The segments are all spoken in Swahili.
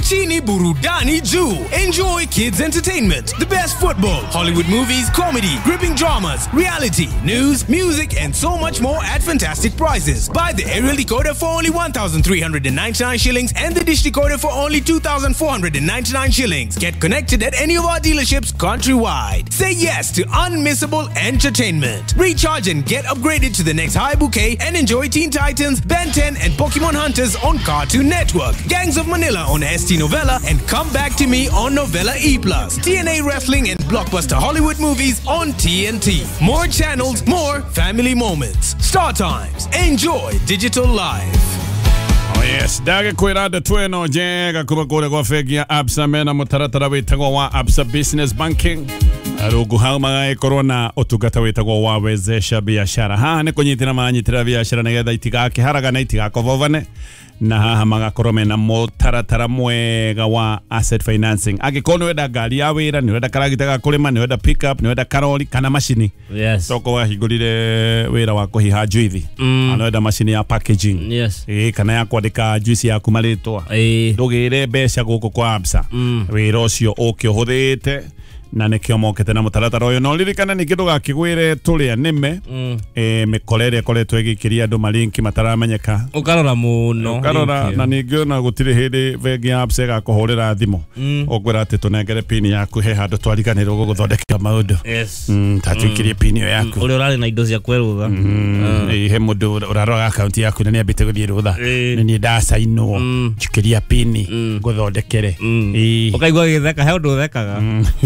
chini, burudani juu. Enjoy kids entertainment, the best football, Hollywood movies, comedy, gripping dramas, reality, news, music, and so much more at fantastic prices. Buy the aerial decoder for only 1,399 shillings and the dish decoder for only 2,499 shillings. Get connected at any of our dealerships countrywide. Say yes to unmissable entertainment. Recharge and get upgraded to the next high bouquet and enjoy Teen Titans, Ben 10, and Pokemon Hunters on Cartoon Network, Gangs of Manila on ST Novella, and Come Back to Me on Novella E+, TNA Wrestling and blockbuster Hollywood movies on TNT. More channels, more family moments. Star Times. Enjoy digital life. Oh yes, dage kwirada tweno jenga kuba kore kwa fegi ya Absa mena mutaratara witagwa wa Absa Business Banking. Arugu hauma corona otugata witagwa wa wezesha biashara. Ha ne konyitira manyitira biashara negeda itigake haraga na itigako vovane. Na haha magakorome na mutaratara mwega wa asset financing. Agikono weda gari ya wira, ni weda karagita gakulima, ni weda pick up, ni weda karoli kana mashini. Yes. Toko wa higulire wira wako hiha juithi. Ano weda mashini ya packaging. Yes. Kana ya kuandika juici ya kumalitoa. Ndugire besha guko kwa Absa. Wira ucio ukihũthĩte na nikio mokete na mutaratara uyu no lirikana ni kindu gakigwire turia nime mikorere koretwo igikiria andu malinki mataramenyeka ukarora muno ukarora na ningio na gutire hindi vengi ya Absa gakuhurira thimu ogwira ati tunengere pin yaku he handu twariganirwo guguthondeka maundu tatuikirie pin yaku uri urari na indo cia kwerutha he mundu urarora account yaku ni ambite guthie rutha ni ndasainwo chikiria pin guthondekere ukaigwa githeka he undu thekaga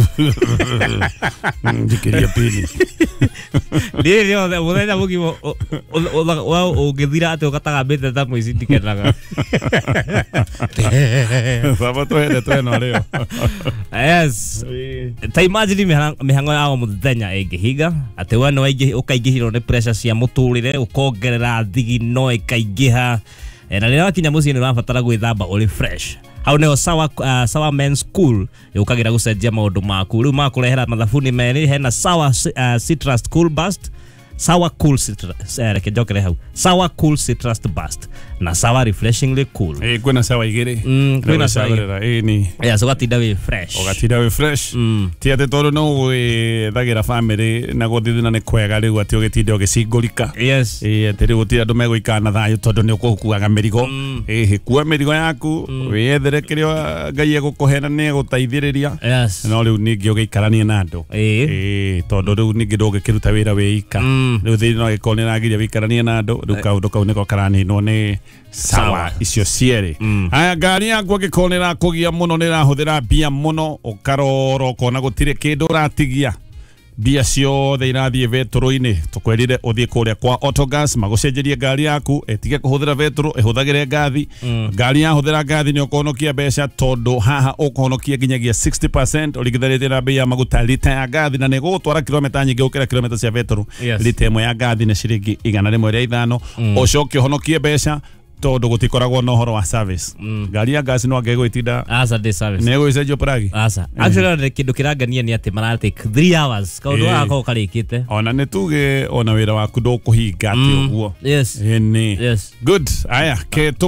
Jikiria pili. Ndio muthenya mugimo wa ugithira ati ukataga mbete ta muici ndikenaga. Baba tweno leo. Yes. Ta imagine mihango ya muthenya ingihiga ati wana waingi ukaingihiro ni pressure cia muturire ukongerera thigino ikaingiha na rira wakinya muciĩ ni urabatara gwithamba uri fresh. How ne sawa men's school ukagira gucenjia maundu maku riu makurehera mathabuni meri hena sawa citrus cool burst sawa cool citrus rekejokere hau sawa cool citrus burst na sawa refreshingly cool kwena sawa igiri kwena sawa ni so gatinda we fresh ti ate toro no thagira family na guthithina ni kwega riu ati ugitinda ugicingurika yes ati riu gutira andu meguikana thayo tondu ni ukukuaga mirigo kuwa mirigo yaku wethere kirio Ngai egukuhena ni egutaithiriria no riu ningi ugiikarania na andu tondu riu ningi ndugikiruta wira wiika riu thini no gikonera ngiria wikarania na andu riu kaundu kau niko karaninwo ni sawa icio cieri aya ngari yaku gikonera kugia muno ni rahuthira bia muno ukaroro kona gutire kindu ratigia bia ciothe irathie vetro-ini tukwerire uthie kuria kwa Autogas magucenjerie ngari yaku etige kuhuthira vetro ehuthagire ngathi ngari ya huthira ngathi ni ukonokia mbeca tondu haha ukonokia nginyagia 60% uligitharitie na bei ya maguta lita ya ngathi na nego twara kilomita nyingi ukira kilomita cia vetro lita imwe ya ngathi ni ciringi 105 ucoke honokie mbeca todo gutikoragwo no horo wa service ngari ya gas no agegwitinda asa de service nego icenjio pragi asa actually kindu kirangania ni ati mara take 3 hours kaundu wako karikite ona netuge ona wira waku ndukuhinga ati uguo yes ni good aya ke